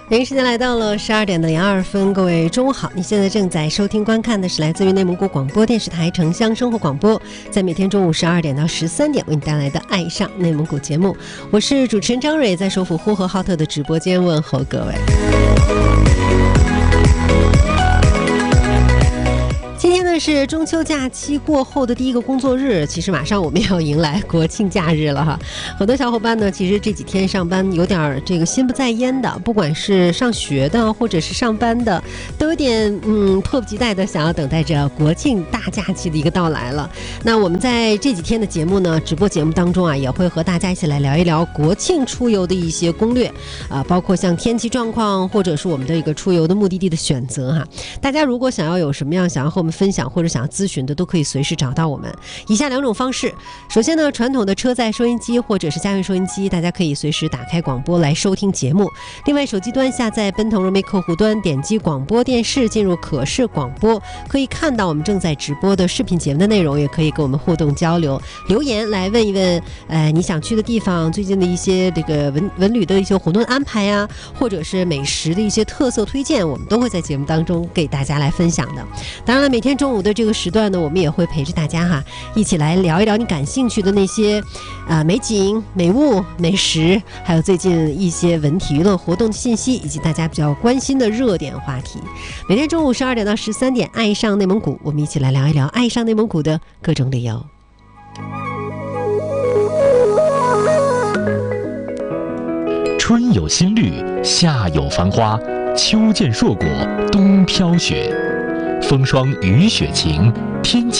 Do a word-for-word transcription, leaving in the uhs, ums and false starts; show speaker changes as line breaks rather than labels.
北京时间来到了十二点的零二分，各位中午好！你现在正在收听观看的是来自于内蒙古广播电视台城乡生活广播，在每天中午十二点到十三点为你带来的《爱上内蒙古》节目，我是主持人张蕊，在首府呼和浩特的直播间问候各位。今天呢是中秋假期过后的第一个工作日，其实马上我们要迎来国庆假日了哈。很多小伙伴呢，其实这几天上班有点这个心不在焉的，不管是上学的或者是上班的，都有点嗯迫不及待的想要等待着国庆大假期的一个到来了。那我们在这几天的节目呢，直播节目当中啊，也会和大家一起来聊一聊国庆出游的一些攻略啊，包括像天气状况，或者是我们的一个出游的目的地的选择哈。大家如果想要有什么样想要和我们分享或者想要咨询的，都可以随时找到我们。以下两种方式，首先呢，传统的车载收音机或者是家用收音机，大家可以随时打开广播来收听节目。另外，手机端下载奔腾融媒客户端，点击广播电视，进入可视广播，可以看到我们正在直播的视频节目的内容，也可以跟我们互动交流，留言来问一问，呃，你想去的地方，最近的一些这个文文旅的一些活动安排呀、啊，或者是美食的一些特色推荐，我们都会在节目当中给大家来分享的。当然了，每天中午的这个时段呢，我们也会陪着大家哈，一起来聊一聊你感兴趣的那些啊、呃、美景、美物、美食，还有最近一些文体娱乐活动的信息，以及大家比较关心的热点话题。每天中午十二点到十三点，爱上内蒙古，我们一起来聊一聊爱上内蒙古的各种理由。
春有新绿，夏有繁花，秋见硕果，冬飘雪。风霜雨雪晴，天气